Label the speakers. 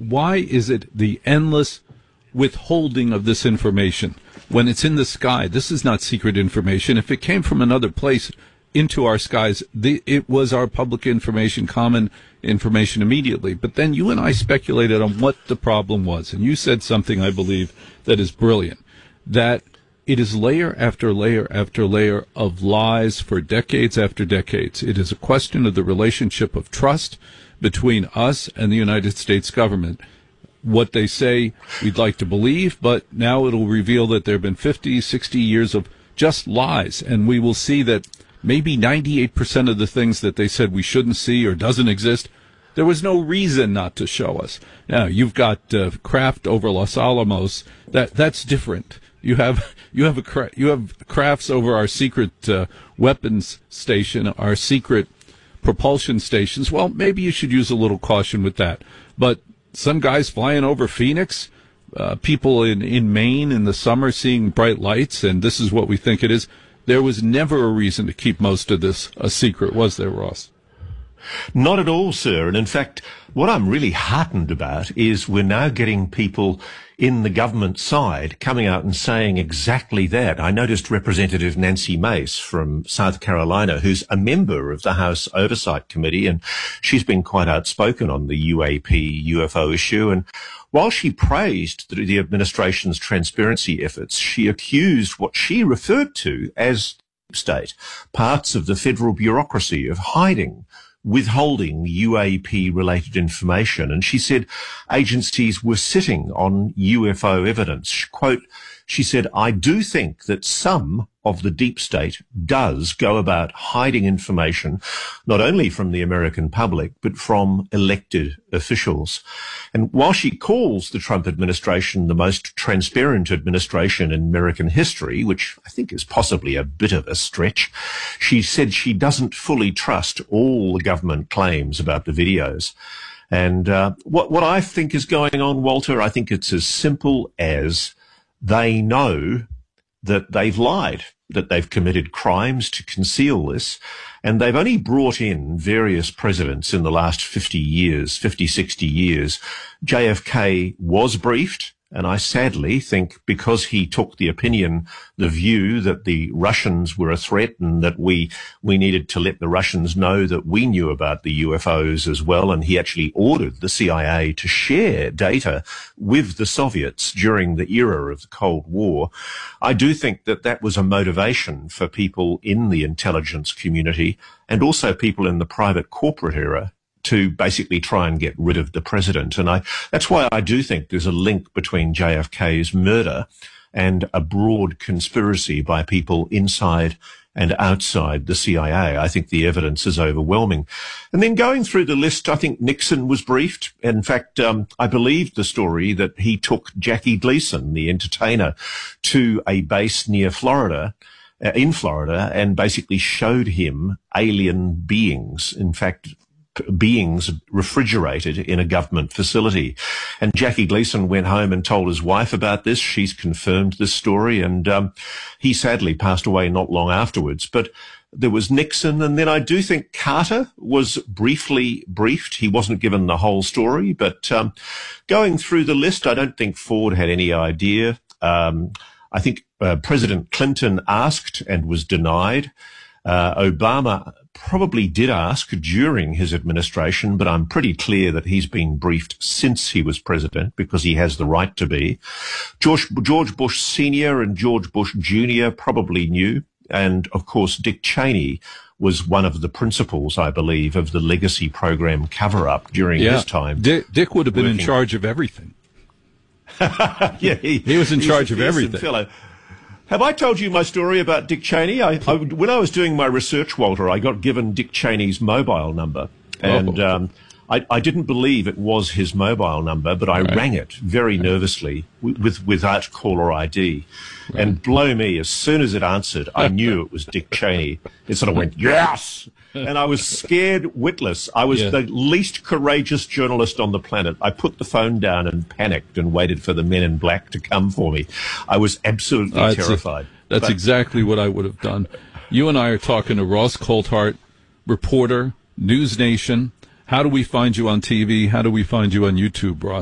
Speaker 1: why is it the endless withholding of this information when it's in the sky? This is not secret information. If it came from another place into our skies, it was our public information, common information immediately. But then you and I speculated on what the problem was, and you said something, I believe, that is brilliant, that it is layer after layer after layer of lies for decades after decades. It is a question of the relationship of trust between us and the United States government. What they say we'd like to believe, but now it'll reveal that there have been 50, 60 years of just lies, and we will see that maybe 98% of the things that they said we shouldn't see or doesn't exist, there was no reason not to show us. Now, you've got Kraft over Los Alamos. That's different. You have crafts over our secret weapons station, our secret propulsion stations. Well, maybe you should use a little caution with that. But some guys flying over Phoenix, people in Maine in the summer seeing bright lights, and this is what we think it is. There was never a reason to keep most of this a secret, was there, Ross?
Speaker 2: Not at all, sir. And in fact, what I'm really heartened about is we're now getting people in the government side coming out and saying exactly that. I noticed Representative Nancy Mace from South Carolina, who's a member of the House Oversight Committee, and she's been quite outspoken on the UAP UFO issue. And while she praised the administration's transparency efforts, she accused what she referred to as deep state, parts of the federal bureaucracy, of hiding, withholding UAP-related information. And she said agencies were sitting on UFO evidence. Quote, she said, "I do think that some of the deep state does go about hiding information, not only from the American public, but from elected officials." And while she calls the Trump administration the most transparent administration in American history, which I think is possibly a bit of a stretch, she said she doesn't fully trust all the government claims about the videos. And what I think is going on, Walter, I think it's as simple as they know that they've lied, that they've committed crimes to conceal this, and they've only brought in various presidents in the last 50 years, 50, 60 years. JFK was briefed, and I sadly think because he took the view that the Russians were a threat and that we needed to let the Russians know that we knew about the UFOs as well, and he actually ordered the CIA to share data with the Soviets during the era of the Cold War. I do think that that was a motivation for people in the intelligence community and also people in the private corporate era to basically try and get rid of the president. And that's why I do think there's a link between JFK's murder and a broad conspiracy by people inside and outside the CIA. I think the evidence is overwhelming. And then going through the list, I think Nixon was briefed. In fact, I believed the story that he took Jackie Gleason, the entertainer, to a base near Florida, in Florida, and basically showed him alien beings. In fact, beings refrigerated in a government facility. And Jackie Gleason went home and told his wife about this. She's confirmed this story, and he sadly passed away not long afterwards. But there was Nixon, and then I do think Carter was briefly briefed. He wasn't given the whole story, but going through the list, I don't think Ford had any idea. I think President Clinton asked and was denied. Obama probably did ask during his administration, but I'm pretty clear that he's been briefed since he was president because he has the right to be. George Bush Sr. and George Bush Jr. probably knew. And, of course, Dick Cheney was one of the principals, I believe, of the legacy program cover-up during his time.
Speaker 1: Dick would have been in charge of everything.
Speaker 2: Yeah,
Speaker 1: he was in charge of everything.
Speaker 2: Fellow. Have I told you my story about Dick Cheney? When I was doing my research, Walter, I got given Dick Cheney's mobile number. And I didn't believe it was his mobile number, but I rang it very nervously without caller ID. Right. And blow me, as soon as it answered, I knew it was Dick Cheney. It sort of went, yes! And I was scared witless. I was the least courageous journalist on the planet. I put the phone down and panicked and waited for the men in black to come for me. I was absolutely terrified.
Speaker 1: That's exactly what I would have done. You and I are talking to Ross Coulthart, reporter, News Nation. How do we find you on TV? How do we find you on YouTube, Ross?